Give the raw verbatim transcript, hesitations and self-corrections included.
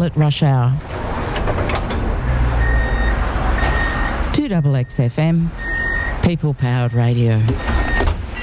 at rush hour. two X X F M, People Powered Radio.